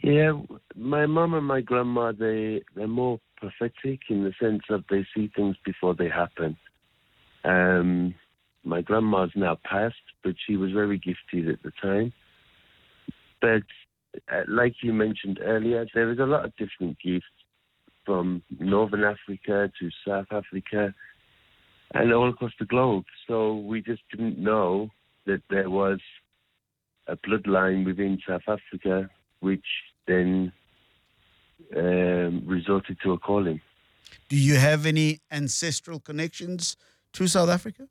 Yeah, my mum and my grandma, they're more prophetic in the sense of they see things before they happen. My grandma's now passed, but she was very gifted at the time. But like you mentioned earlier, there is a lot of different gifts from Northern Africa to South Africa and all across the globe. So we just didn't know that there was a bloodline within South Africa, which then resorted to a calling. Do you have any ancestral connections to South Africa?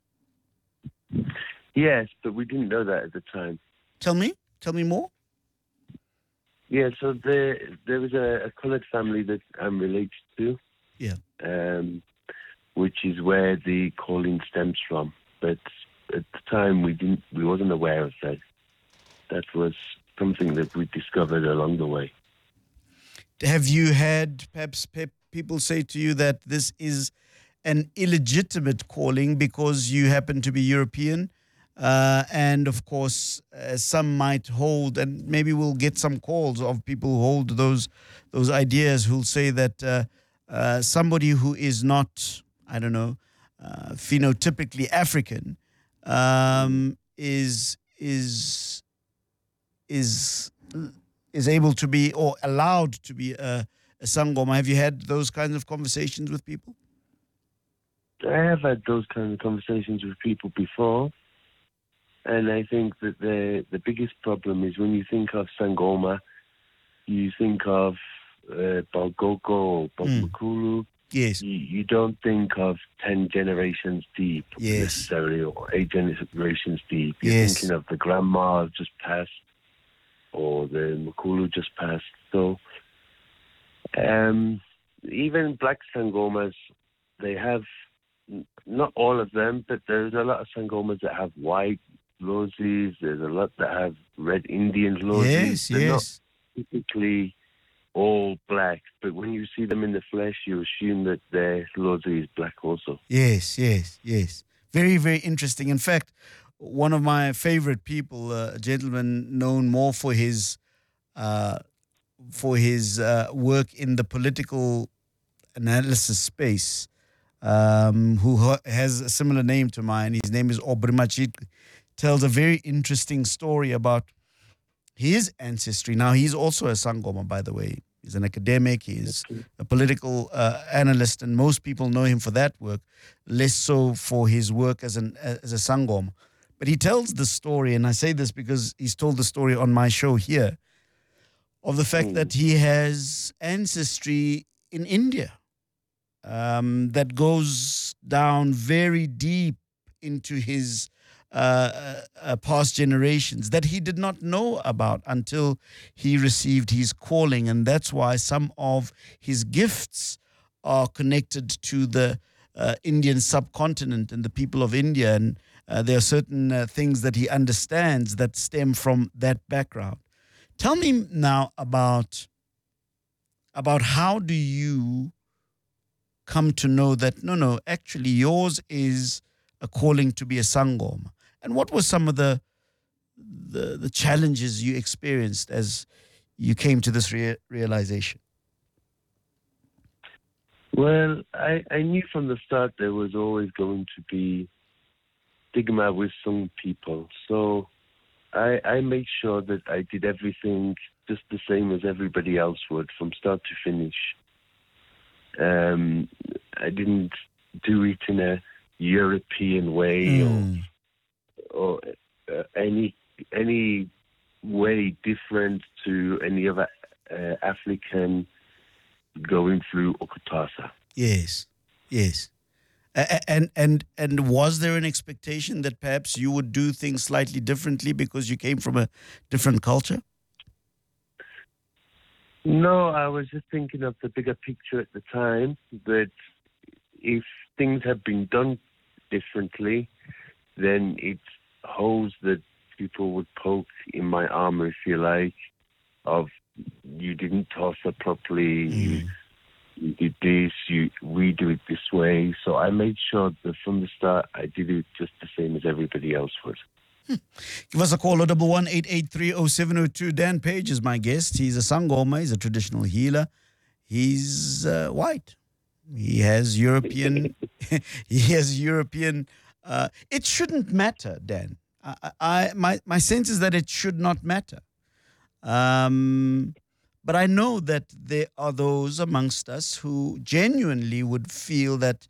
Yes, but we didn't know that at the time. Tell me more. Yeah, so there was a coloured family that I'm related to. Yeah. Which is where the calling stems from. But at the time, we wasn't aware of that. That was something that we discovered along the way. Have you had perhaps people say to you that this is an illegitimate calling because you happen to be European? And of course, some might hold, and maybe we'll get some calls of people who hold those ideas who'll say that somebody who is not, I don't know, phenotypically African is able to be or allowed to be a Sangoma. Have you had those kinds of conversations with people? I have had those kinds of conversations with people before. And I think that the biggest problem is when you think of Sangoma, you think of Balgogo or Bokmakulu. Yes. You don't think of 10 generations deep yes. necessarily, or 8 generations deep. You're yes. thinking of the grandma just passed or the Makulu just passed. So even black Sangomas, they have, not all of them, but there's a lot of Sangomas that have white lozis. There's a lot that have red Indian lozis. Yes, They're yes. not typically all black, but when you see them in the flesh, you assume that their lozi is black also. Yes, yes, yes. Very, very interesting. In fact, one of my favorite people, a gentleman known more for his work in the political analysis space, who has a similar name to mine. His name is Obrimachit. Tells a very interesting story about his ancestry. Now, he's also a Sangoma, by the way. He's an academic. He's a political analyst, and most people know him for that work, less so for his work as a Sangoma. But he tells the story, and I say this because he's told the story on my show here, of the fact that he has ancestry in India that goes down very deep into his past generations that he did not know about until he received his calling. And that's why some of his gifts are connected to the Indian subcontinent and the people of India. And there are certain things that he understands that stem from that background. Tell me now about how do you come to know that, no, actually yours is a calling to be a Sangoma? And what were some of the challenges you experienced as you came to this realization? Well, I knew from the start there was always going to be stigma with some people. So I made sure that I did everything just the same as everybody else would from start to finish. I didn't do it in a European way or any way different to any other African going through Okutasa. Yes, yes. And was there an expectation that perhaps you would do things slightly differently because you came from a different culture? No, I was just thinking of the bigger picture at the time, that if things had been done differently, then it's holes that people would poke in my armor, if you like, of you didn't toss her properly, you did this, we do it this way. So I made sure that from the start I did it just the same as everybody else would. Give us a call, 011-883-0702. Dan Page is my guest. He's a Sangoma. He's a traditional healer. He's white. He has European. He has European. It shouldn't matter, Dan. My sense is that it should not matter. But I know that there are those amongst us who genuinely would feel that,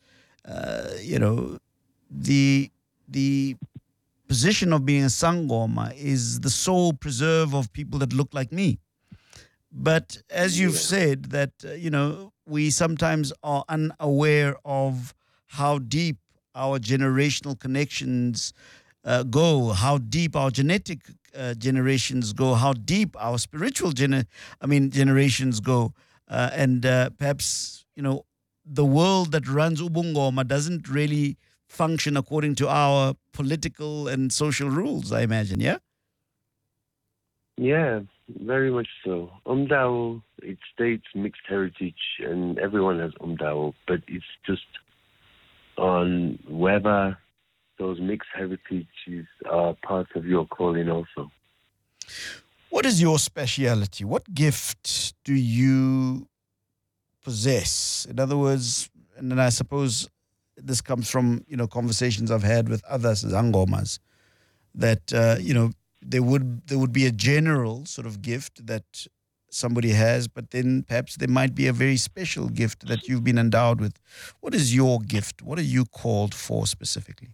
the position of being a Sangoma is the sole preserve of people that look like me. But as you've said, that, we sometimes are unaware of how deep our generational connections go, how deep our genetic generations go, how deep our spiritual generations go. And perhaps, the world that runs Ubungoma doesn't really function according to our political and social rules, I imagine, yeah? Yeah, very much so. Umdao, it states mixed heritage, and everyone has Umdao, but it's just on whether those mixed heritages are part of your calling also. What is your speciality? What gift do you possess? In other words, and then I suppose this comes from, conversations I've had with other Zangomas, that, there would be a general sort of gift that somebody has, but then perhaps there might be a very special gift that you've been endowed with. What is your gift? What are you called for specifically?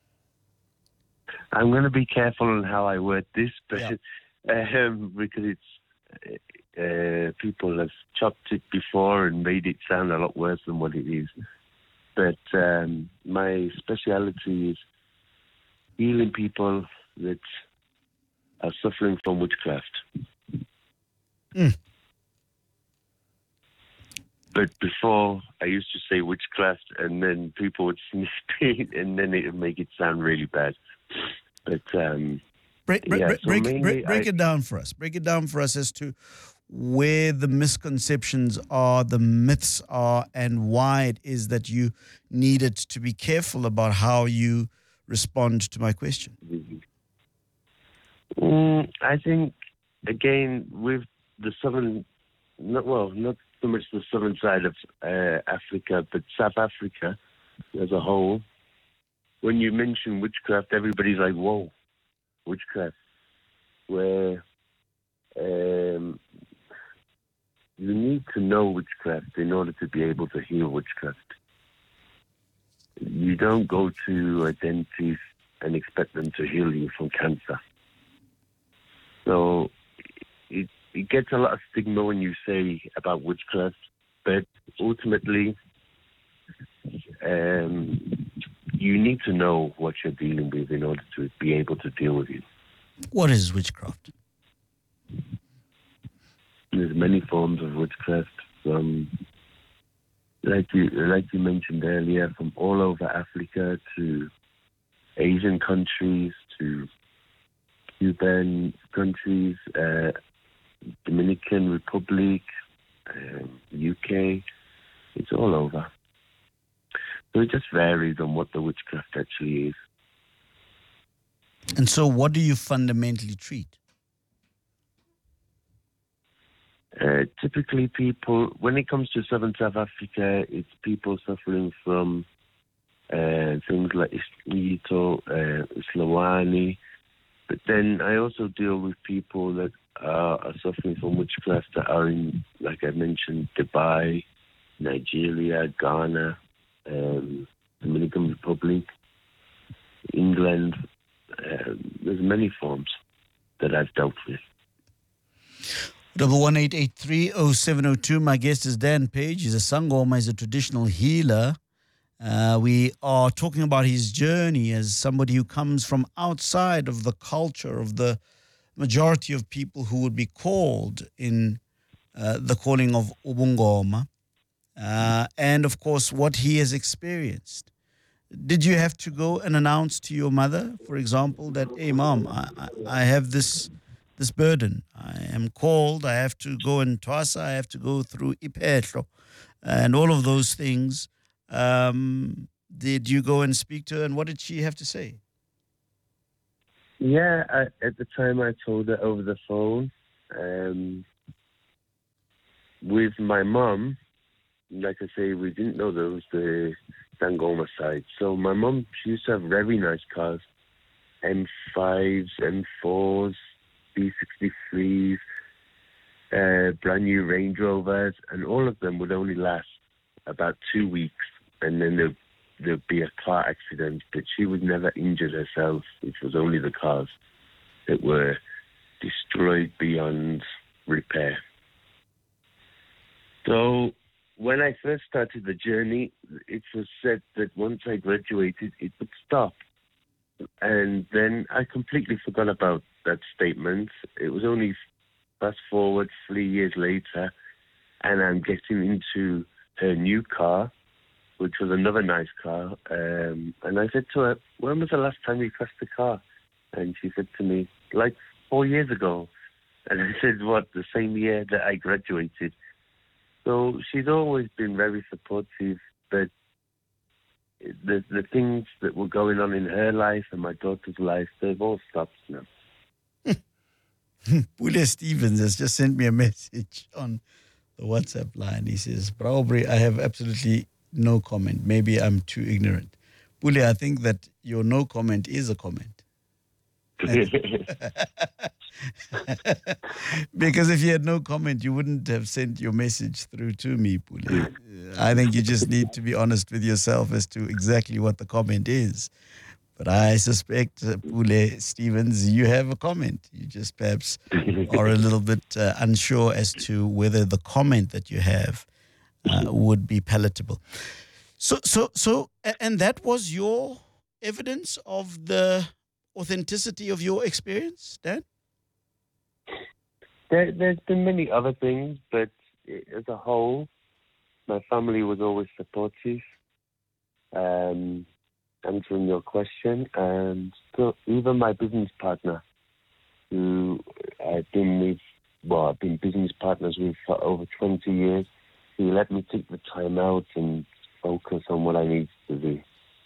I'm going to be careful on how I word this, but because it's people have chopped it before and made it sound a lot worse than what it is. But my speciality is healing people that are suffering from witchcraft. But before, I used to say witchcraft, and then people would sniff it, and then it would make it sound really bad. But break it down for us. Break it down for us as to where the misconceptions are, the myths are, and why it is that you needed to be careful about how you respond to my question. I think, again, with the southern, not so much the southern side of Africa, but South Africa as a whole, when you mention witchcraft, everybody's like, whoa, witchcraft. Where you need to know witchcraft in order to be able to heal witchcraft. You don't go to a dentist and expect them to heal you from cancer. So it gets a lot of stigma when you say about witchcraft, but ultimately you need to know what you're dealing with in order to be able to deal with it. What is witchcraft? There's many forms of witchcraft, from like you mentioned earlier, from all over Africa to Asian countries to Cuban countries, Dominican Republic, UK. It's all over. So it just varies on what the witchcraft actually is. And so what do you fundamentally treat? Typically people, when it comes to Southern South Africa, it's people suffering from things like Isnito, Slawani. But then I also deal with people that are suffering from witchcraft that are in, like I mentioned, Dubai, Nigeria, Ghana, Dominican Republic, England. There's many forms that I've dealt with. 018830702. My guest is Dan Page. He's a Sangoma. He's a traditional healer. We are talking about his journey as somebody who comes from outside of the culture of the majority of people who would be called in the calling of Ubungoma. And, of course, what he has experienced. Did you have to go and announce to your mother, for example, that, hey, Mom, I have this burden. I am called. I have to go in Twasa. I have to go through Ipetlo and all of those things. Did you go and speak to her, and what did she have to say? Yeah, at the time I told her over the phone. With my mum, like I say, we didn't know there was the Sangoma side. So my mum, she used to have very nice cars. M5s, M4s, B63s, brand new Range Rovers, and all of them would only last about 2 weeks, and then there'd be a car accident, but she would never injure herself. It was only the cars that were destroyed beyond repair. So when I first started the journey, it was said that once I graduated, it would stop. And then I completely forgot about that statement. It was only fast forward 3 years later, and I'm getting into her new car, which was another nice car. And I said to her, when was the last time you crashed the car? And she said to me, like 4 years ago. And I said, what, the same year that I graduated? So she's always been very supportive, but the things that were going on in her life and my daughter's life, they've all stopped now. Pule Stevens has just sent me a message on the WhatsApp line. He says, Braubri, I have absolutely no comment. Maybe I'm too ignorant. Pule, I think that your no comment is a comment. Because if you had no comment, you wouldn't have sent your message through to me, Pule. I think you just need to be honest with yourself as to exactly what the comment is. But I suspect, Pule Stevens, you have a comment. You just perhaps are a little bit unsure as to whether the comment that you have would be palatable. So, and that was your evidence of the authenticity of your experience, Dan? There's been many other things, but as a whole, my family was always supportive. Answering your question, and so even my business partner, who I've been business partners with for over 20 years, he let me take the time out and focus on what I need to do.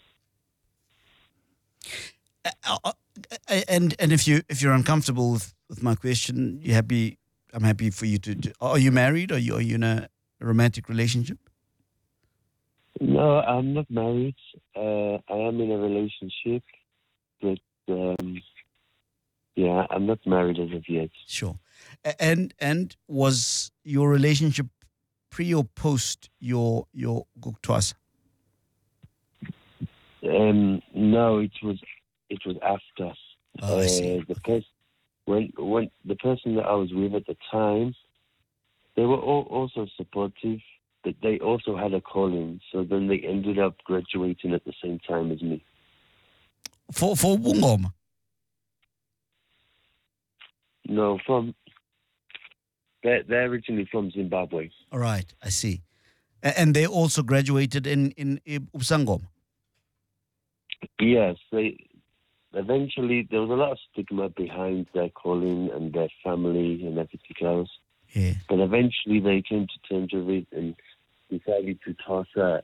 And if you're uncomfortable with my question, you happy? I'm happy for you to. Are you married? Are you in a romantic relationship? No, I'm not married. I am in a relationship, but I'm not married as of yet. Sure. And was your relationship pre or post your Gukthwasa? No, it was after. Oh, I see. When the person that I was with at the time, they were also supportive, but they also had a calling. So then they ended up graduating at the same time as me. For Bungoma? No, they're originally from Zimbabwe. All right, I see. And they also graduated in Ubusangoma? Yes, eventually there was a lot of stigma behind their calling and their family and everything else. Yeah. But eventually they came to terms with it and decided to toss her.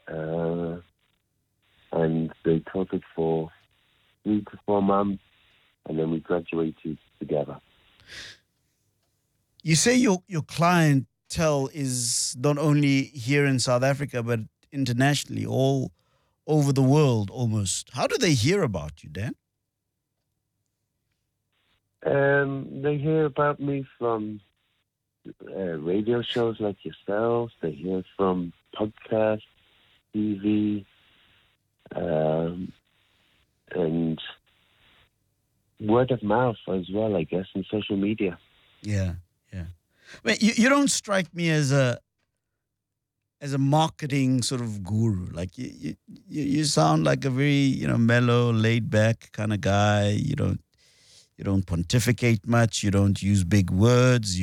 And they taught it for 3 to 4 months, and then we graduated together. You say your clientele is not only here in South Africa, but internationally, all over the world almost. How do they hear about you, Dan? They hear about me from radio shows like yourselves. They hear from podcasts, TV, and word of mouth as well, I guess, and social media. Yeah. I mean, you don't strike me as a marketing sort of guru. Like you sound like a very mellow, laid back kind of guy. You don't pontificate much. You don't use big words.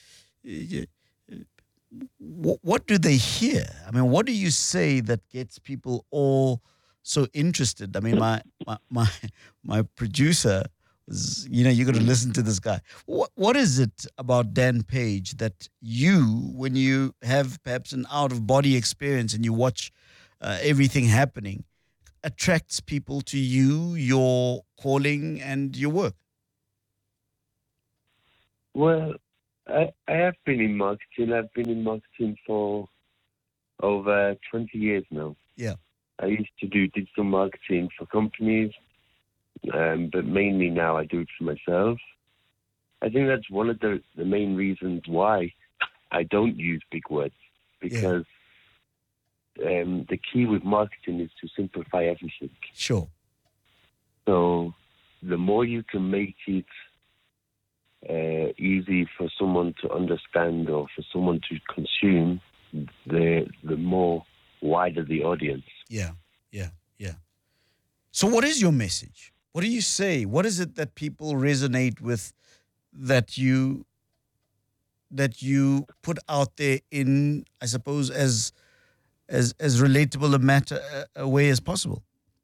What do they hear? I mean, what do you say that gets people all so interested? I mean, my producer was, you got to listen to this guy. What is it about Dan Page that when you have perhaps an out-of-body experience and you watch everything happening, attracts people to you, your calling, and your work? Well, I have been in marketing. I've been in marketing for over 20 years now. Yeah. I used to do digital marketing for companies, but mainly now I do it for myself. I think that's one of the main reasons why I don't use big words, because the key with marketing is to simplify everything. Sure. So the more you can make it easy for someone to understand or for someone to consume, the more wider the audience. Yeah. So what is your message? What do you say? What is it that people resonate with that you put out there in, I suppose, as relatable a way as possible?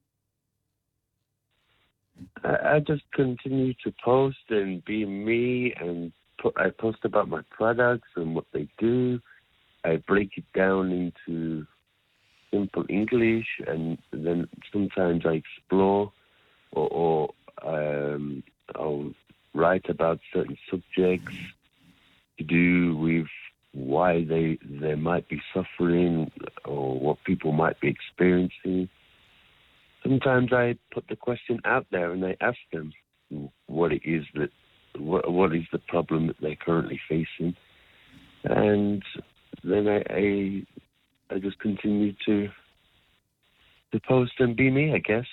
I just continue to post and be me, and I post about my products and what they do. I break it down into simple English, and then sometimes I explore or I'll write about certain subjects to do with why they might be suffering or what people might be experiencing. Sometimes I put the question out there and I ask them what it is what is the problem that they're currently facing, and then I just continue to post and be me, I guess.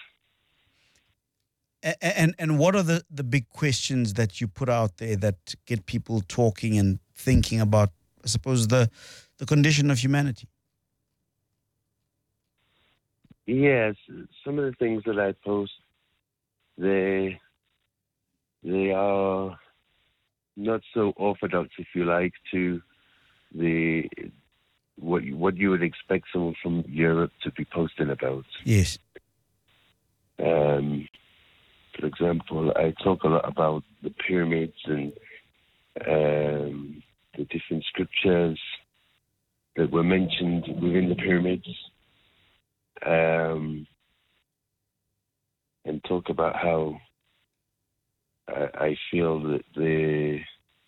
And what are the big questions that you put out there that get people talking and thinking about, I suppose, the condition of humanity? Yes, some of the things that I post, they are not so orthodox, if you like, to what you would expect someone from Europe to be posting about. Yes. For example, I talk a lot about the pyramids and the different scriptures that were mentioned within the pyramids, and talk about how I feel that the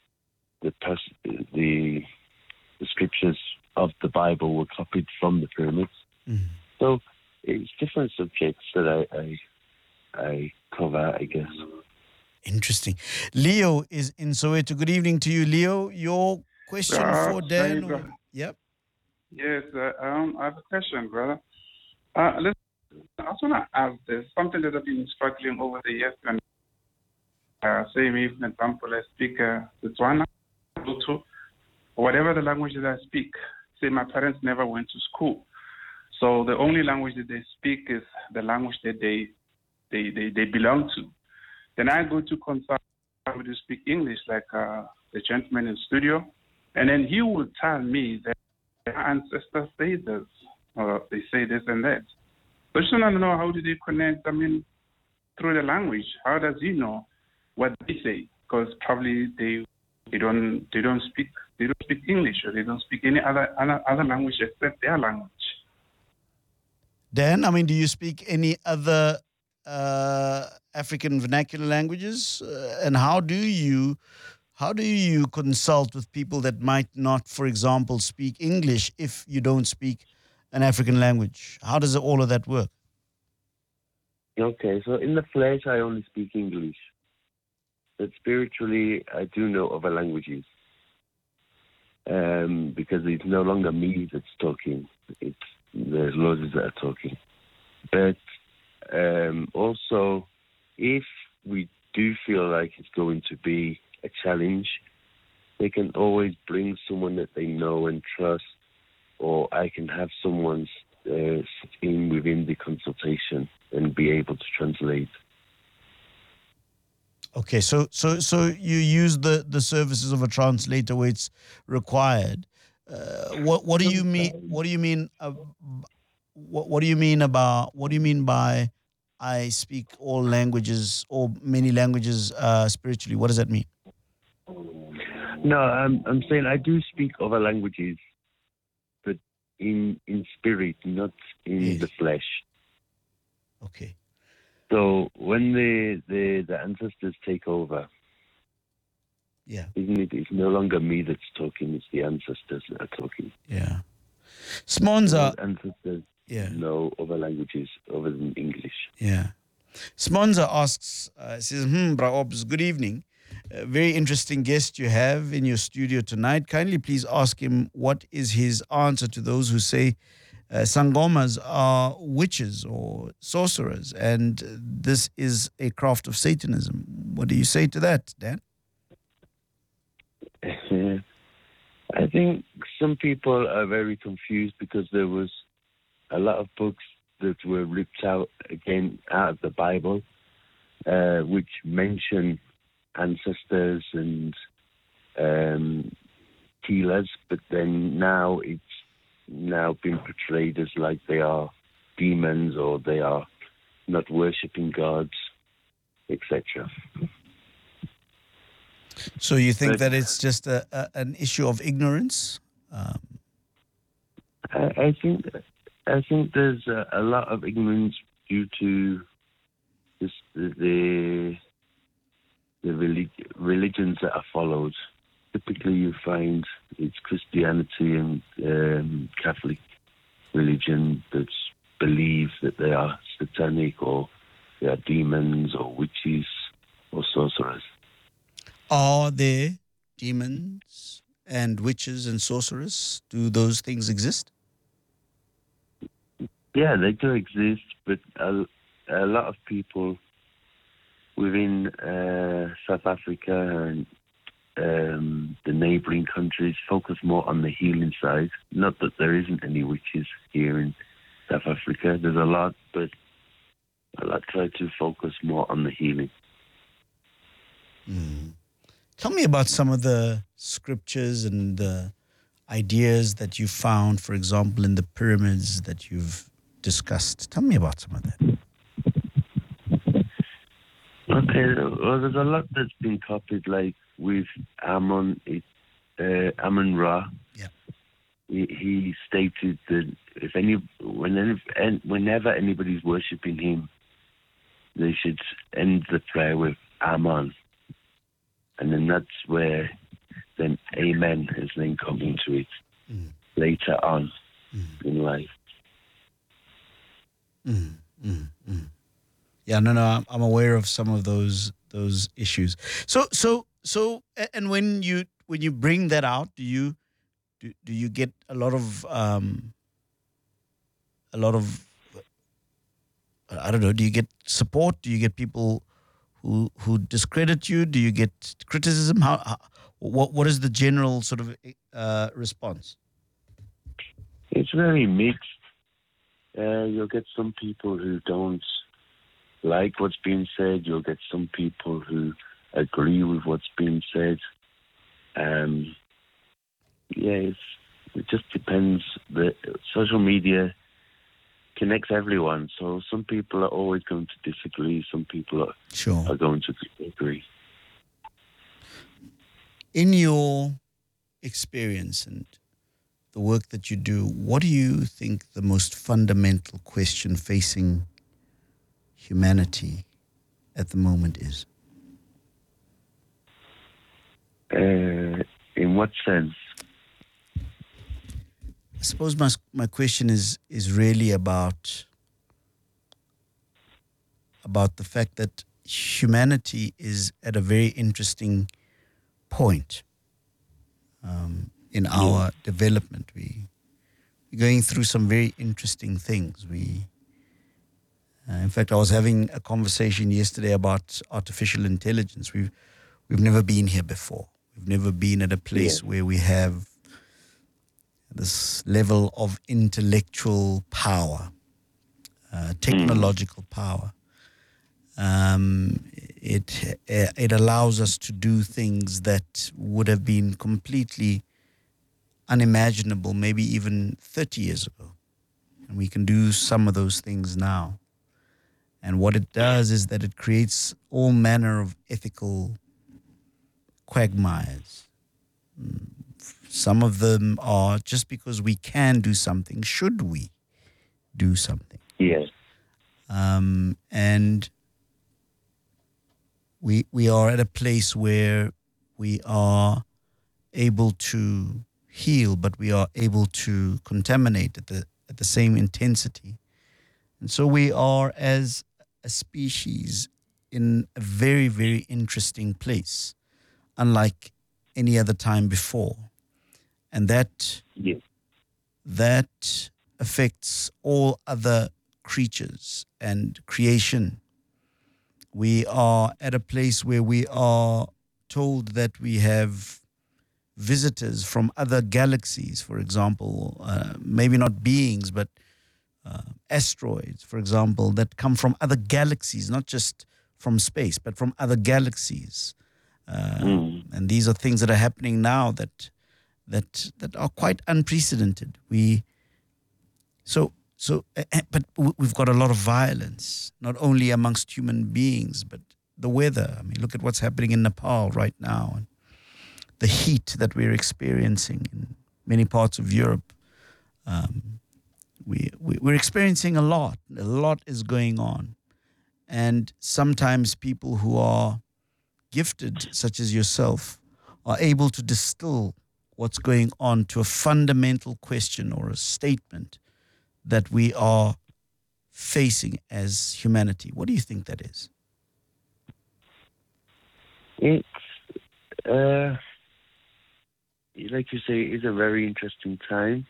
scriptures of the Bible were copied from the pyramids. Mm. So it's different subjects that I cover, I guess. Interesting. Leo is in Soweto. Good evening to you, Leo. Your question for Dan? Yep. Yes, I have a question, brother. Listen, I just want to ask this, something that I've been struggling over the years. And say, maybe, for example, I speak Setswana, Hutu, or whatever the language that I speak. Say, my parents never went to school. So the only language that they speak is the language that they belong to. Then I go to consult somebody to speak English, like the gentleman in the studio, and then he will tell me that their ancestors say this, or they say this and that. But I just want to know, how do they connect, through the language? How does he know what they say? Because probably they don't speak English, or they don't speak any other language except their language. Dan, do you speak any other African vernacular languages? And how do you consult with people that might not, for example, speak English if you don't speak an African language? How does all of that work? Okay, so in the flesh, I only speak English. But spiritually, I do know other languages. Because it's no longer me that's talking. There's loads that are talking. But also, if we do feel like it's going to be a challenge, they can always bring someone that they know and trust, or I can have someone sitting within the consultation and be able to translate. Okay, so you use the services of a translator where it's required. What do you mean? What do you mean? What do you mean by I speak all languages or many languages spiritually? What does that mean? No, I'm saying I do speak other languages, but in spirit, not in the flesh. Okay. So when the ancestors take over, Yeah. Isn't it? It's no longer me that's talking, it's the ancestors that are talking. Yeah. Smonza. Those ancestors Yeah. know other languages other than English. Yeah. Smonza asks, says, Bra Obs, good evening. A very interesting guest you have in your studio tonight. Kindly please ask him what is his answer to those who say Sangomas are witches or sorcerers and this is a craft of Satanism. What do you say to that, Dan? I think some people are very confused because there was a lot of books that were ripped out of the Bible, which mention ancestors and healers, but then now it's now been portrayed as like they are demons or they are not worshipping gods, etc. So you think that it's just an issue of ignorance? I think there's a lot of ignorance due to this, the religions that are followed. Typically, you find it's Christianity and Catholic religion that believe that they are satanic or they are demons or witches or sorcerers. Are there demons and witches and sorcerers? Do those things exist? Yeah, they do exist, but a lot of people within South Africa and the neighbouring countries focus more on the healing side. Not that there isn't any witches here in South Africa. There's a lot, but I try to focus more on the healing. Tell me about some of the scriptures and the ideas that you found, for example, in the pyramids that you've discussed. Tell me about some of that. Okay, well, there's a lot that's been copied, like with Amun Ra. Yeah. He stated that whenever anybody's worshipping him, they should end the prayer with Amen. And then that's where then Amen has then come into it later on in life. Yeah, no, I'm aware of some of those issues. So, and when you bring that out, do you get a lot of I don't know? Do you get support? Do you get people who discredit you? Do you get criticism? What is the general sort of response? It's very mixed. You'll get some people who don't like what's being said. You'll get some people who agree with what's being said. It just depends. The social media connects everyone, so some people are always going to disagree. Some people are going to agree. In your experience and the work that you do, what do you think the most fundamental question facing humanity at the moment is? In what sense? I suppose my question is really about the fact that humanity is at a very interesting point in our development. We're going through some very interesting things. In fact, I was having a conversation yesterday about artificial intelligence. We've never been here before. We've never been at a place where we have this level of intellectual power, technological power. It allows us to do things that would have been completely unimaginable maybe even 30 years ago. And we can do some of those things now. And what it does is that it creates all manner of ethical quagmires. Some of them are just because we can do something, should we do something? Yes. And we are at a place where we are able to heal, but we are able to contaminate at the same intensity. And so we are, as a species, in a very, very interesting place, unlike any other time before. And that affects all other creatures and creation. We are at a place where we are told that we have visitors from other galaxies, for example, maybe not beings, but asteroids, for example, that come from other galaxies, not just from space, but from other galaxies. And these are things that are happening now that are quite unprecedented. But we've got a lot of violence, not only amongst human beings, but the weather. I mean, look at what's happening in Nepal right now, and the heat that we're experiencing in many parts of Europe. We're experiencing a lot. A lot is going on. And sometimes people who are gifted, such as yourself, are able to distill what's going on to a fundamental question or a statement that we are facing as humanity. What do you think that is? It's, like you say, it's a very interesting time.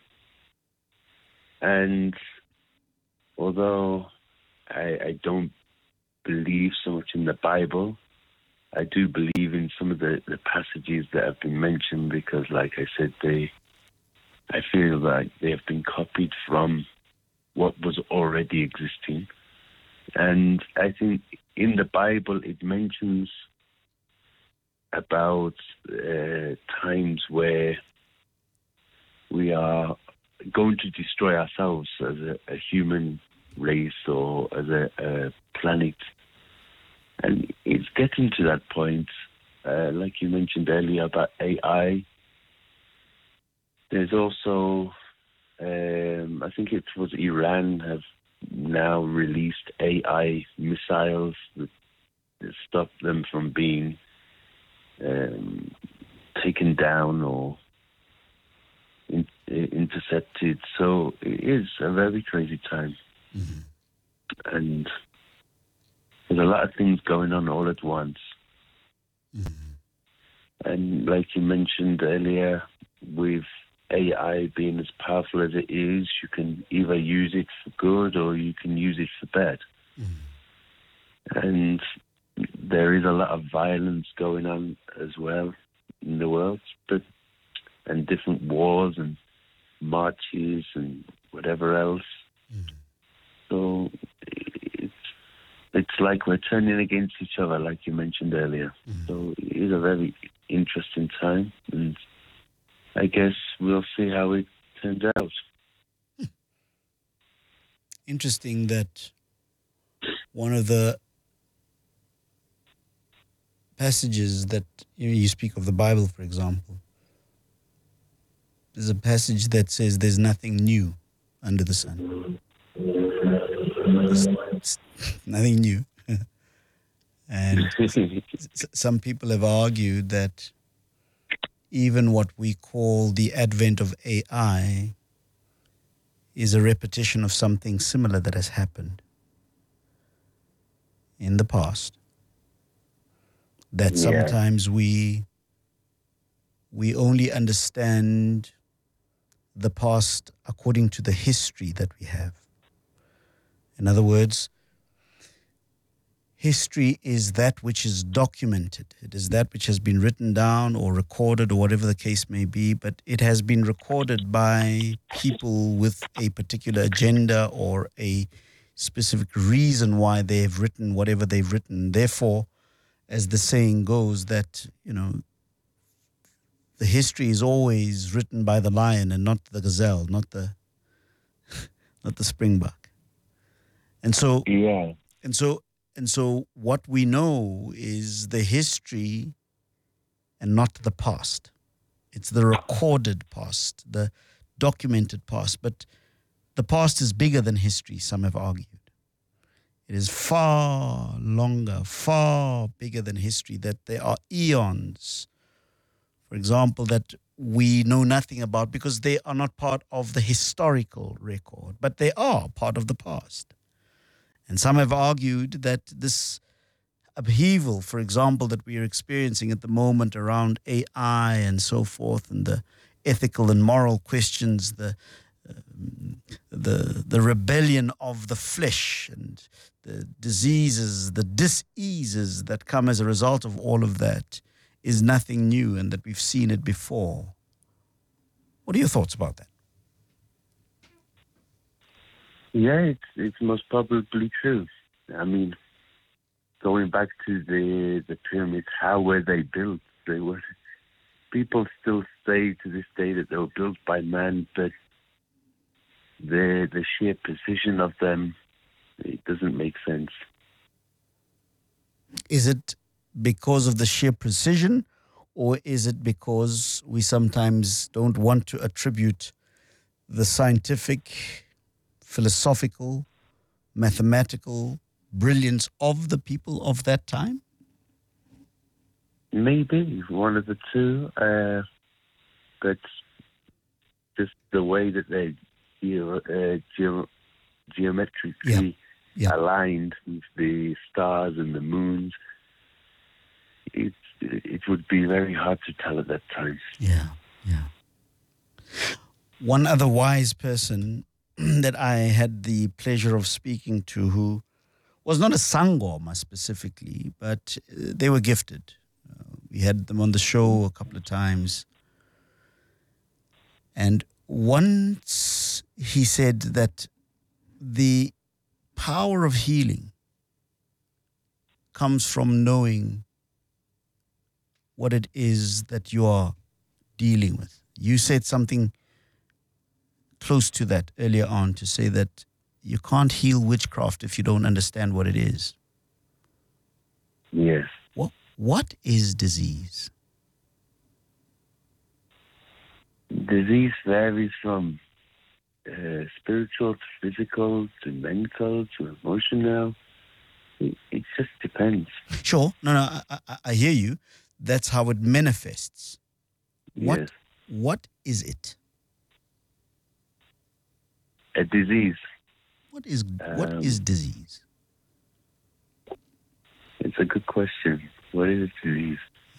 And although I don't believe so much in the Bible, I do believe in some of the passages that have been mentioned because, like I said, I feel like they have been copied from what was already existing. And I think in the Bible it mentions about times where we are going to destroy ourselves as a human race or as a planet. And it's getting to that point, like you mentioned earlier about AI. There's also, I think it was Iran have now released AI missiles that stop them from being taken down or intercepted. So it is a very crazy time. Mm-hmm. And there's a lot of things going on all at once. Mm-hmm. And like you mentioned earlier, with AI being as powerful as it is, you can either use it for good or you can use it for bad. Mm-hmm. And there is a lot of violence going on as well in the world, and different wars and marches and whatever else. Mm-hmm. So it's like we're turning against each other, like you mentioned earlier. Mm-hmm. So it is a very interesting time, and I guess we'll see how it turns out. Interesting that one of the passages that you speak of, the Bible, for example, there's a passage that says there's nothing new under the sun. There's nothing new. And some people have argued that even what we call the advent of AI is a repetition of something similar that has happened in the past. That sometimes we only understand the past according to the history that we have. In other words, history is that which is documented. It is that which has been written down or recorded or whatever the case may be, but it has been recorded by people with a particular agenda or a specific reason why they have written whatever they've written. Therefore, as the saying goes, that, the history is always written by the lion and not the gazelle, not the springbuck. And so, And so what we know is the history and not the past. It's the recorded past, the documented past. But the past is bigger than history, some have argued. It is far longer, far bigger than history, that there are eons for example, that we know nothing about because they are not part of the historical record, but they are part of the past. And some have argued that this upheaval, for example, that we are experiencing at the moment around AI and so forth, and the ethical and moral questions, the rebellion of the flesh and the diseases, the diseases that come as a result of all of that is nothing new, and that we've seen it before. What are your thoughts about that? Yeah, it's most probably true. I mean, going back to the pyramids, how were they built? People still say to this day that they were built by man, but the sheer precision of them, it doesn't make sense. Is it because of the sheer precision, or is it because we sometimes don't want to attribute the scientific, philosophical, mathematical brilliance of the people of that time? Maybe one of the two, but just the way that they geometrically aligned with the stars and the moons, it would be very hard to tell at that time. Yeah. One other wise person that I had the pleasure of speaking to, who was not a Sangoma specifically, but they were gifted. We had them on the show a couple of times. And once he said that the power of healing comes from knowing what it is that you are dealing with. You said something close to that earlier on, to say that you can't heal witchcraft if you don't understand what it is. Yes. What is disease? Disease varies from spiritual to physical to mental to emotional. It just depends. Sure. No, I hear you. That's how it manifests. Yes. What is it? A disease. What is disease? It's a good question. What is a disease?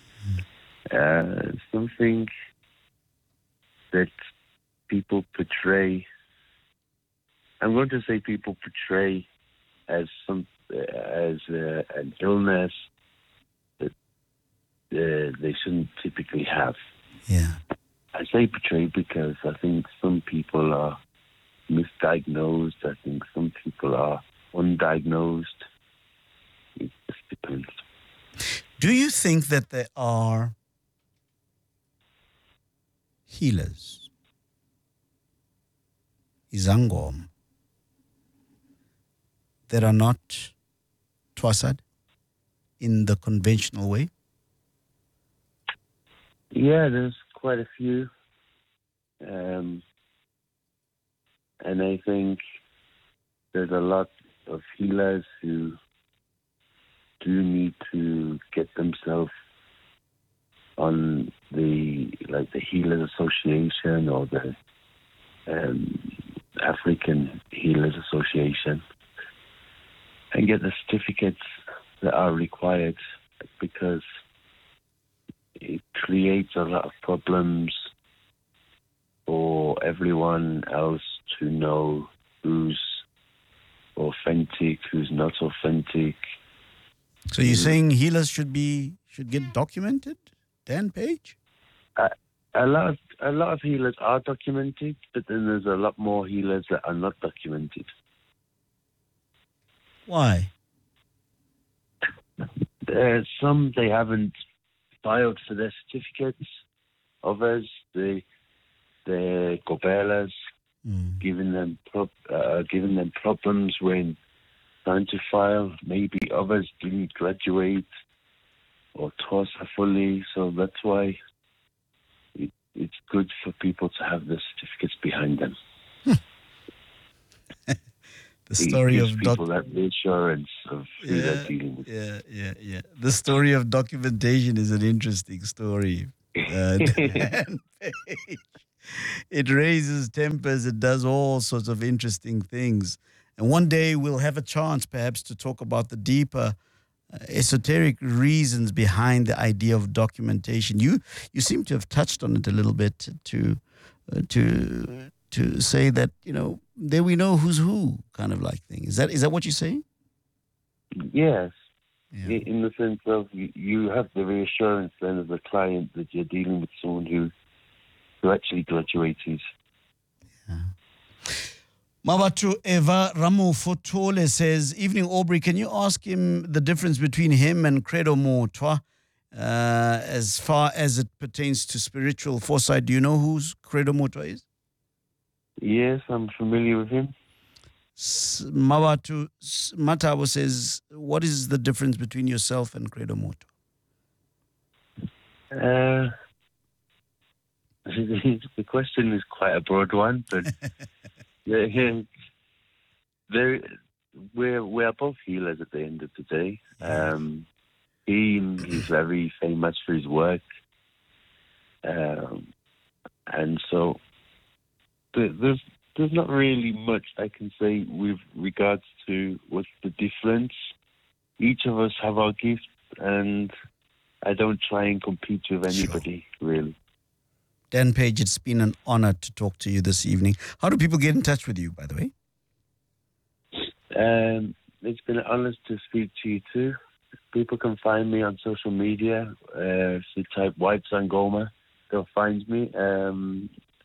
Something that people portray. I'm going to say people portray as an illness that they shouldn't typically have. Yeah. I say portray because I think some people are misdiagnosed. I think some people are undiagnosed. It just depends. Do you think that there are healers, izangom, that are not twasad in the conventional way? Yeah, there's quite a few. And I think there's a lot of healers who do need to get themselves on the Healers Association or the African Healers Association and get the certificates that are required, because it creates a lot of problems for everyone else to know who's authentic, who's not authentic. So you're saying healers should get documented, Dan Page? A lot of healers are documented, but then there's a lot more healers that are not documented. Why? Some they haven't filed for their certificates. Others they're gobelas, giving them problems when trying to file. Maybe others didn't graduate or TOSA fully, so that's why it's good for people to have the certificates behind them. The story it gives of people that reassurance of who they're dealing with. Yeah. The story of documentation is an interesting story. Dan Page. It raises tempers. It does all sorts of interesting things. And one day we'll have a chance perhaps to talk about the deeper esoteric reasons behind the idea of documentation. You seem to have touched on it a little bit to say that, there we know who's who kind of like thing. Is that what you're saying? Yes. Yeah. In the sense of you have the reassurance then as a client that you're dealing with someone who actually graduated. Yeah. Mabatu Eva Ramofotole says, "Evening Aubrey, can you ask him the difference between him and Credo Motwa as far as it pertains to spiritual foresight? Do you know who Credo Motwa is?" Yes, I'm familiar with him. Mabatu Matabo says, "What is the difference between yourself and Credo Motwa?" The question is quite a broad one, but we're both healers at the end of the day. He's very famous for his work, and so there's not really much I can say with regards to what's the difference. Each of us have our gifts, and I don't try and compete with anybody, really. Dan Page, it's been an honor to talk to you this evening. How do people get in touch with you, by the way? It's been an honor to speak to you too. People can find me on social media. If you type White Sangoma, they'll find me. And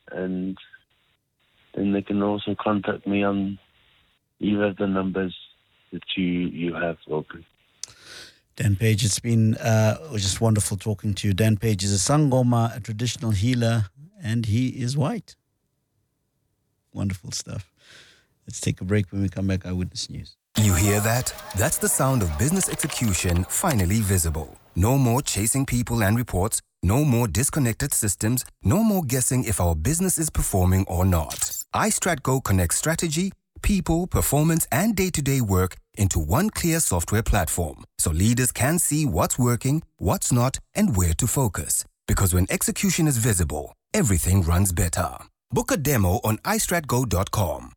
then they can also contact me on either of the numbers that you have open. Dan Page, it's been just wonderful talking to you. Dan Page is a Sangoma, a traditional healer, and he is white. Wonderful stuff. Let's take a break. When we come back, Eyewitness News. You hear that? That's the sound of business execution finally visible. No more chasing people and reports. No more disconnected systems. No more guessing if our business is performing or not. iStratGo connects strategy, people, performance, and day-to-day work into one clear software platform, so leaders can see what's working, what's not, and where to focus. Because when execution is visible, everything runs better. Book a demo on istratgo.com.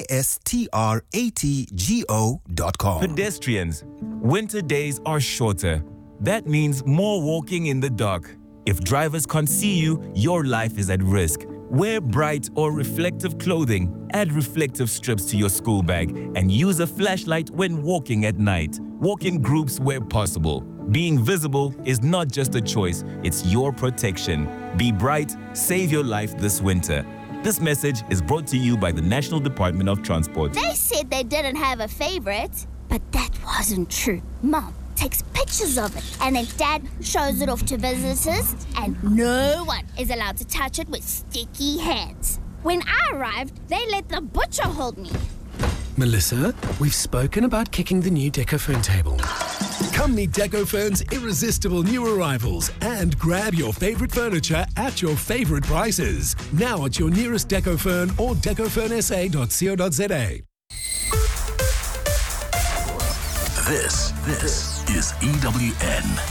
istratgo.com. Pedestrians, winter days are shorter. That means more walking in the dark. If drivers can't see you, your life is at risk. Wear bright or reflective clothing, add reflective strips to your school bag, and use a flashlight when walking at night. Walk in groups where possible. Being visible is not just a choice, it's your protection. Be bright, save your life this winter. This message is brought to you by the National Department of Transport. They said they didn't have a favorite, but that wasn't true. Mom takes pictures of it, and then Dad shows it off to visitors, and no one is allowed to touch it with sticky hands. When I arrived, they let the butcher hold me. Melissa, we've spoken about kicking the new Decofern table. Come meet Decofern's irresistible new arrivals and grab your favorite furniture at your favorite prices. Now at your nearest Decofern or decofernsa.co.za. This is EWN.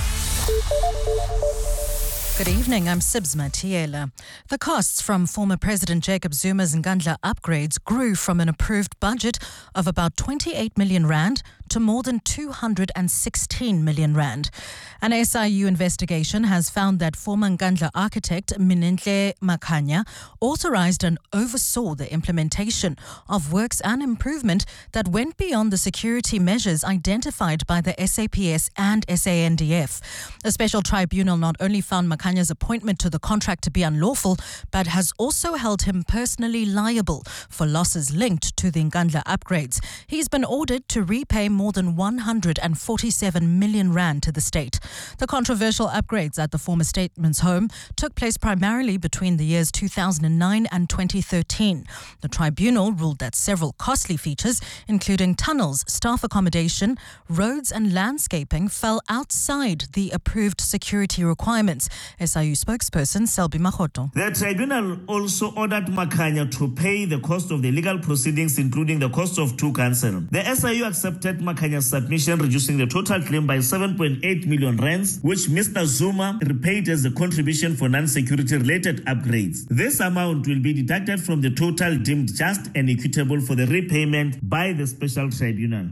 Good evening, I'm Sibs Matiela. The costs from former President Jacob Zuma's Nkandla upgrades grew from an approved budget of about 28 million rand to more than 216 million rand. An SIU investigation has found that former Nkandla architect Minenhle Makhanya authorized and oversaw the implementation of works and improvement that went beyond the security measures identified by the SAPS and SANDF. A special tribunal not only found Makhanya's appointment to the contract to be unlawful, but has also held him personally liable for losses linked to the Nkandla upgrades. He's been ordered to repay more than 147 million rand to the state. The controversial upgrades at the former statesman's home took place primarily between the years 2009 and 2013. The tribunal ruled that several costly features, including tunnels, staff accommodation, roads and landscaping, fell outside the approved security requirements. SIU spokesperson Selby Mahoto. The tribunal also ordered Makhanya to pay the cost of the legal proceedings, including the cost of 2 counsel. The SIU accepted Makanya's submission, reducing the total claim by 7.8 million rands, which Mr. Zuma repaid as a contribution for non-security related upgrades. This amount will be deducted from the total deemed just and equitable for the repayment by the special tribunal.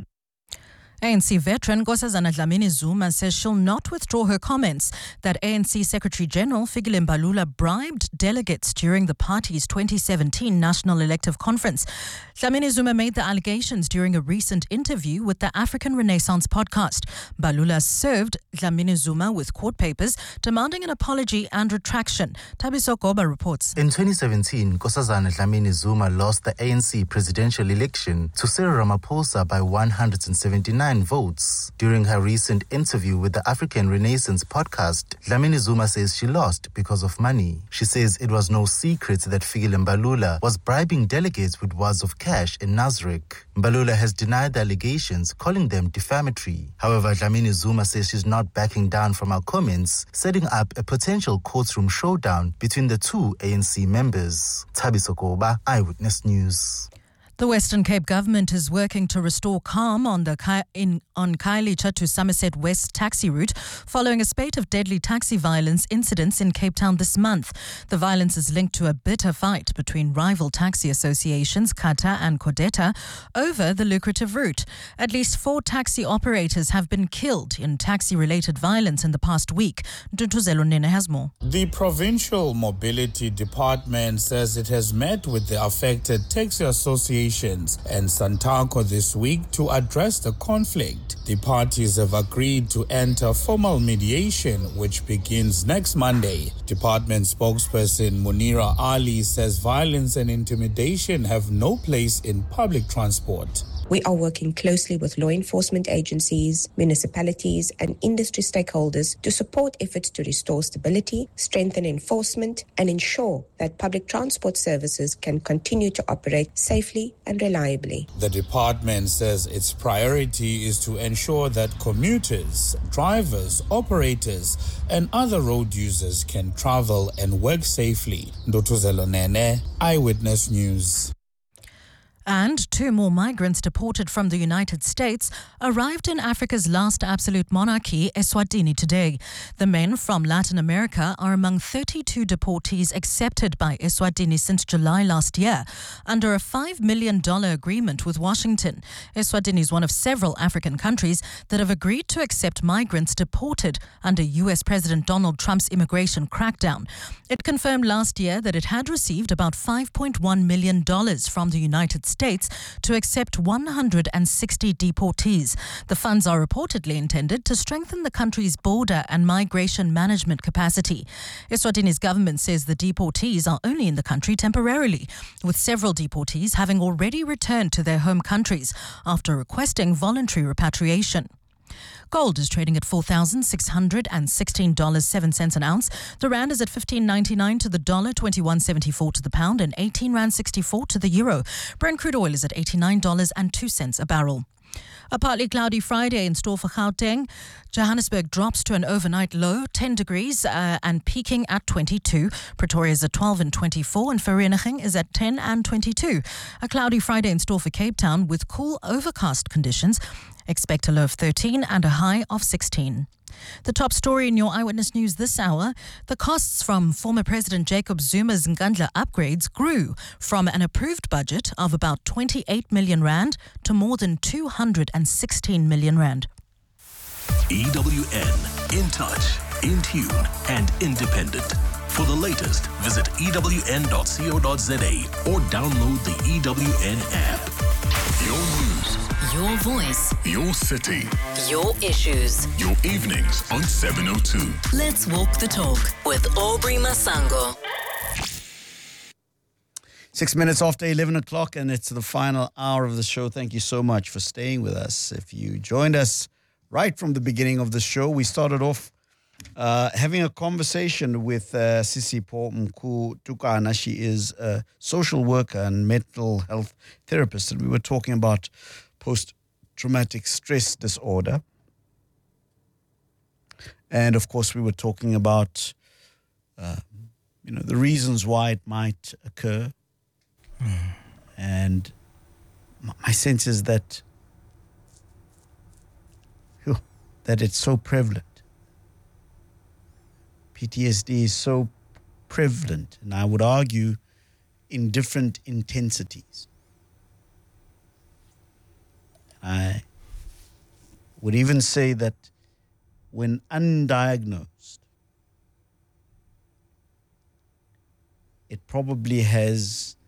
ANC veteran Nkosazana Dlamini Zuma says she'll not withdraw her comments that ANC Secretary General Fikile Mbalula bribed delegates during the party's 2017 National Elective Conference. Dlamini Zuma made the allegations during a recent interview with the African Renaissance podcast. Mbalula served Dlamini Zuma with court papers demanding an apology and retraction. Tabiso Goba reports. In 2017, Nkosazana Dlamini Zuma lost the ANC presidential election to Cyril Ramaphosa by 179 votes. During her recent interview with the African Renaissance podcast, Dlamini Zuma says she lost because of money. She says it was no secret that Fikile Mbalula was bribing delegates with wads of cash in Nasrec. Mbalula has denied the allegations, calling them defamatory. However, Dlamini Zuma says she's not backing down from her comments, setting up a potential courtroom showdown between the two ANC members. Tabiso Koba, Eyewitness News. The Western Cape government is working to restore calm on the Khayelitsha to Somerset West taxi route following a spate of deadly taxi violence incidents in Cape Town this month. The violence is linked to a bitter fight between rival taxi associations, CATA and CODETA, over the lucrative route. At least 4 taxi operators have been killed in taxi-related violence in the past week. Duntuzelo Nene has more. The Provincial Mobility Department says it has met with the affected taxi associations and Santaco this week to address the conflict. The parties have agreed to enter formal mediation, which begins next Monday. Department spokesperson Munira Ali says violence and intimidation have no place in public transport. We are working closely with law enforcement agencies, municipalities and industry stakeholders to support efforts to restore stability, strengthen enforcement and ensure that public transport services can continue to operate safely and reliably. The department says its priority is to ensure that commuters, drivers, operators and other road users can travel and work safely. Ndotuzelo Nene, Eyewitness News. And 2 more migrants deported from the United States arrived in Africa's last absolute monarchy, Eswatini, today. The men from Latin America are among 32 deportees accepted by Eswatini since July last year under a $5 million agreement with Washington. Eswatini is one of several African countries that have agreed to accept migrants deported under U.S. President Donald Trump's immigration crackdown. It confirmed last year that it had received about $5.1 million from the United States to accept 160 deportees. The funds are reportedly intended to strengthen the country's border and migration management capacity. Eswatini's government says the deportees are only in the country temporarily, with several deportees having already returned to their home countries after requesting voluntary repatriation. Gold is trading at $4,616.07 an ounce. The rand is at 15.99 to the dollar, 21.74 to the pound, and 18.64 to the euro. Brent crude oil is at $89.02 a barrel. A partly cloudy Friday in store for Gauteng. Johannesburg drops to an overnight low, 10 degrees, and peaking at 22. Pretoria is at 12 and 24, and Vereeniging is at 10 and 22. A cloudy Friday in store for Cape Town with cool, overcast conditions. Expect a low of 13 and a high of 16. The top story in your Eyewitness News this hour, the costs from former President Jacob Zuma's Nkandla upgrades grew from an approved budget of about 28 million rand to more than 216 million rand. EWN, in touch, in tune and independent. For the latest, visit ewn.co.za or download the EWN app. Your news. Your voice. Your city. Your issues. Your evenings on 702. Let's walk the talk with Aubrey Masango. 6 minutes after 11 o'clock, and it's the final hour of the show. Thank you so much for staying with us. If you joined us right from the beginning of the show, we started off having a conversation with Sisipho Mkhu-Tukana. She is a social worker and mental health therapist, and we were talking about post-traumatic stress disorder. And of course, we were talking about, the reasons why it might occur. And my sense is that that it's so prevalent. PTSD is so prevalent, and I would argue in different intensities. I would even say that when undiagnosed, it probably has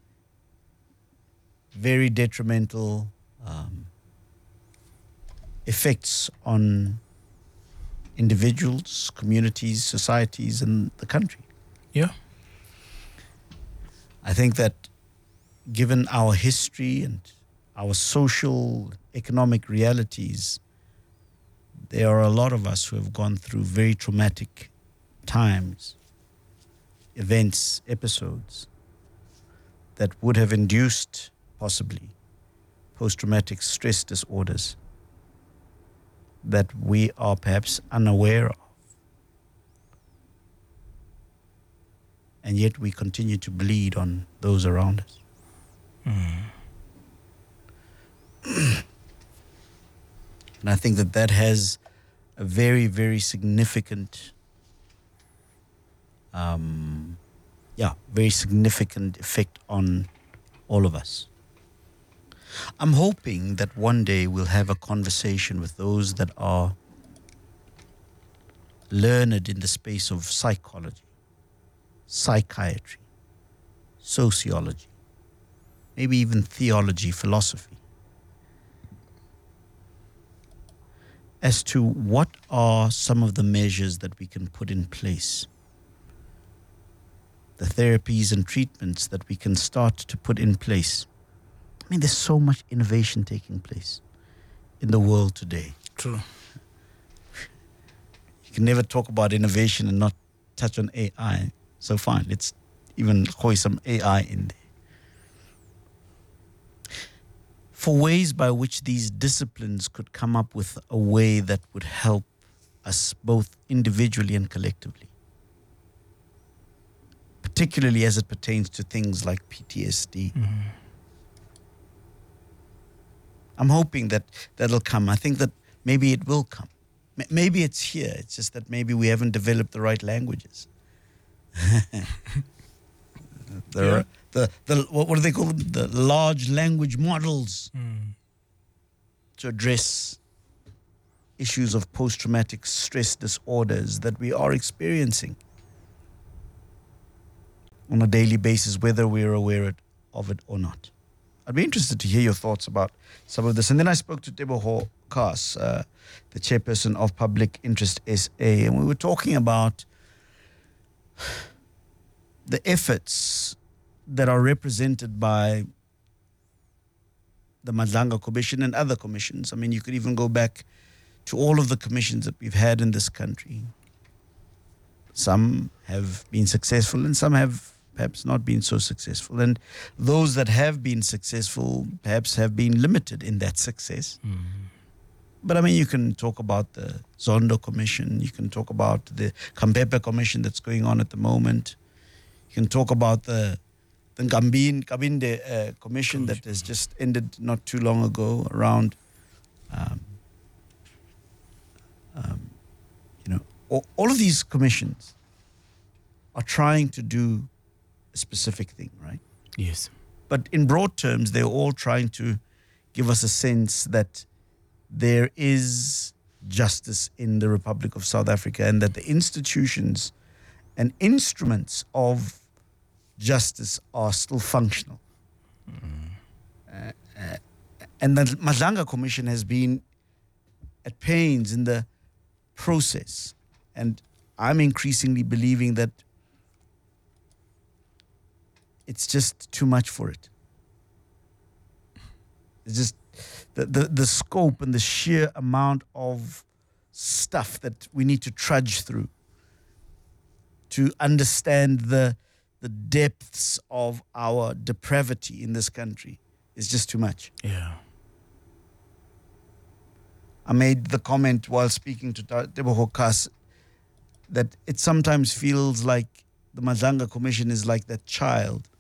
very detrimental effects on individuals, communities, societies, and the country. Yeah. I think that given our history and our social, economic realities, there are a lot of us who have gone through very traumatic times, events, episodes that would have induced possibly post-traumatic stress disorders that we are perhaps unaware of. And yet we continue to bleed on those around us. And I think that that has a very, very significant, very significant effect on all of us. I'm hoping that one day we'll have a conversation with those that are learned in the space of psychology, psychiatry, sociology, maybe even theology, philosophy, as to what are some of the measures that we can put in place, the therapies and treatments that we can start to put in place. I mean, there's so much innovation taking place in the world today. True. You can never talk about innovation and not touch on AI. So fine, let's even throw some AI in there. For ways by which these disciplines could come up with a way that would help us both individually and collectively, particularly as it pertains to things like PTSD. I'm hoping that that'll come. I think that maybe it will come. Maybe it's here. It's just that maybe we haven't developed the right languages. What do they call them? The large language models to address issues of post-traumatic stress disorders that we are experiencing on a daily basis, whether we're aware of it or not. I'd be interested to hear your thoughts about some of this. And then I spoke to Teboho Kaas, the chairperson of Public Interest SA, and we were talking about the efforts that are represented by the Madlanga Commission and other commissions. I mean, you could even go back to all of the commissions that we've had in this country. Some have been successful and some have perhaps not been so successful. And those that have been successful perhaps have been limited in that success. But I mean, you can talk about the Zondo Commission, you can talk about the Kampepe Commission that's going on at the moment. You can talk about the Kabinde Commission that has just ended not too long ago around, all of these commissions are trying to do a specific thing, right? Yes. But in broad terms, they're all trying to give us a sense that there is justice in the Republic of South Africa and that the institutions and instruments of justice are still functional. And the Madlanga Commission has been at pains in the process. And I'm increasingly believing that it's just too much for it. It's just the scope and the sheer amount of stuff that we need to trudge through to understand the depths of our depravity in this country is just too much. Yeah. I made the comment while speaking to Teboho Kaas that it sometimes feels like the Madlanga Commission is like that child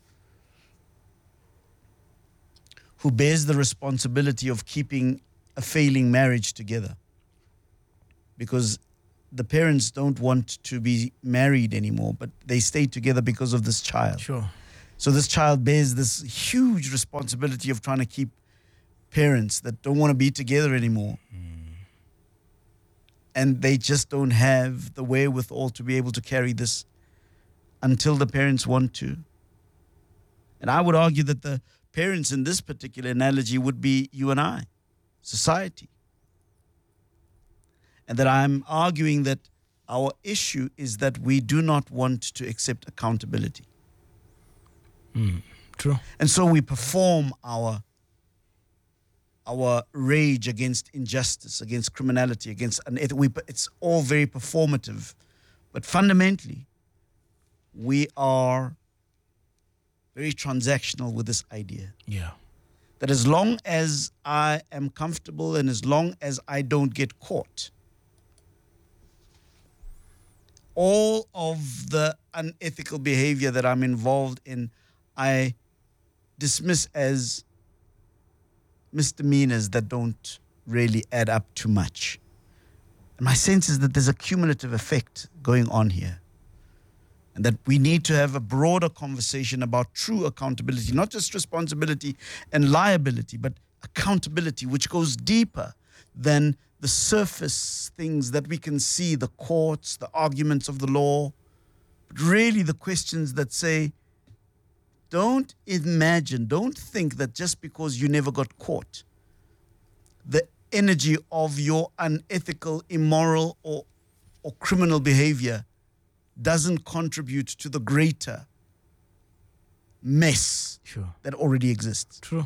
who bears the responsibility of keeping a failing marriage together. because the parents don't want to be married anymore, but they stay together because of this child. Sure. So this child bears this huge responsibility of trying to keep parents that don't want to be together anymore. And they just don't have the wherewithal to be able to carry this until the parents want to. And I would argue that the parents in this particular analogy would be you and I, society. And that I'm arguing that our issue is that we do not want to accept accountability. True. And so we perform our rage against injustice, against criminality, against unethical. It's all very performative. But fundamentally, we are very transactional with this idea. Yeah. That as long as I am comfortable and as long as I don't get caught, all of the unethical behavior that I'm involved in, I dismiss as misdemeanors that don't really add up to much. And my sense is that there's a cumulative effect going on here. And that we need to have a broader conversation about true accountability, not just responsibility and liability, but accountability, which goes deeper than the surface things that we can see, the courts, the arguments of the law, but really the questions that say, don't think that just because you never got caught, the energy of your unethical, immoral, or criminal behavior doesn't contribute to the greater mess that already exists. True.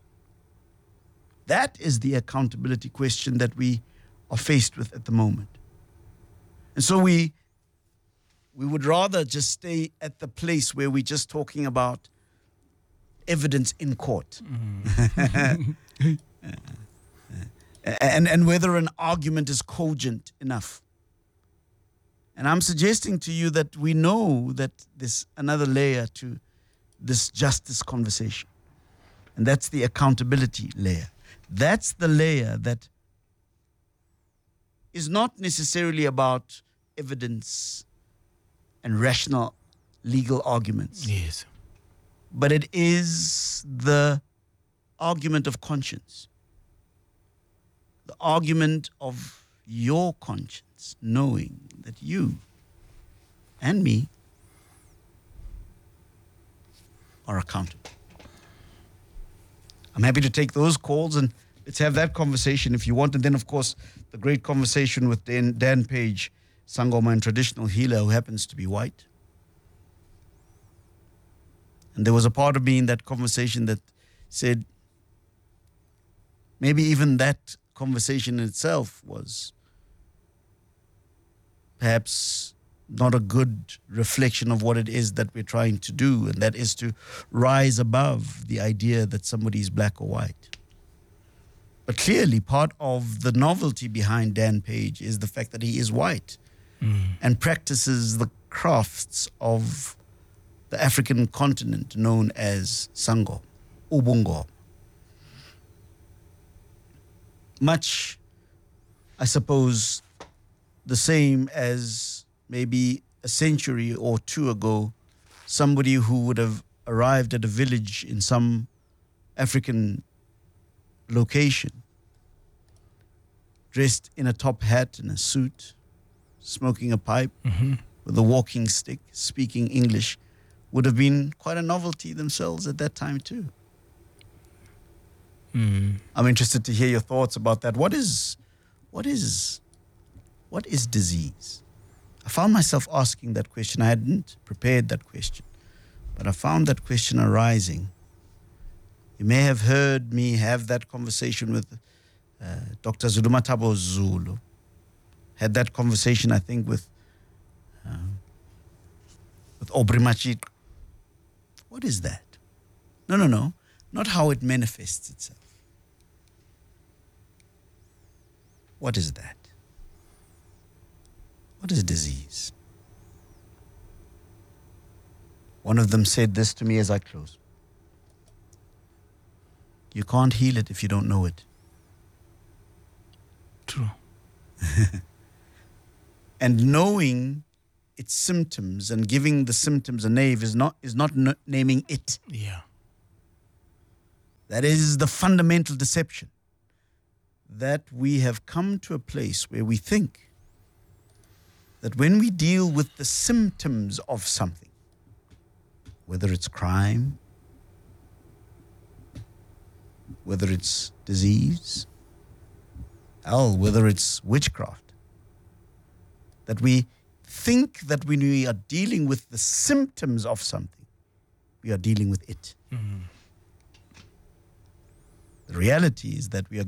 That is the accountability question that we are faced with at the moment. And so we would rather just stay at the place where we're just talking about evidence in court. And whether an argument is cogent enough. And I'm suggesting to you that we know that there's another layer to this justice conversation. And that's the accountability layer. That's the layer that is not necessarily about evidence and rational legal arguments. Yes. But it is the argument of conscience. The argument of your conscience, knowing that you and me are accountable. I'm happy to take those calls and let's have that conversation if you want. And then, of course, the great conversation with Dan Page, Sangoma and traditional healer who happens to be white. And there was a part of me in that conversation that said, maybe even that conversation in itself was perhaps not a good reflection of what it is that we're trying to do, and that is to rise above the idea that somebody is black or white. But clearly, part of the novelty behind Dan Page is the fact that he is white and practices the crafts of the African continent known as Sango, Ubungo. Much, I suppose, the same as maybe a century or two ago, somebody who would have arrived at a village in some African location, dressed in a top hat and a suit, smoking a pipe with a walking stick, speaking English, would have been quite a novelty themselves at that time too. I'm interested to hear your thoughts about that. What is disease? I found myself asking that question. I hadn't prepared that question, but I found that question arising. You may have heard me have that conversation with Dr. Zulumatabo Zulu. Had that conversation, I think, with Aubrey Machit. What is that? No. Not how it manifests itself. What is that? What is disease? One of them said this to me as I close. You can't heal it if you don't know it. True. And knowing its symptoms and giving the symptoms a name is not naming it. Yeah. That is the fundamental deception. That we have come to a place where we think that when we deal with the symptoms of something, whether it's crime, whether it's disease, hell, whether it's witchcraft, that we think that when we are dealing with the symptoms of something, we are dealing with it. Mm. The reality is that we are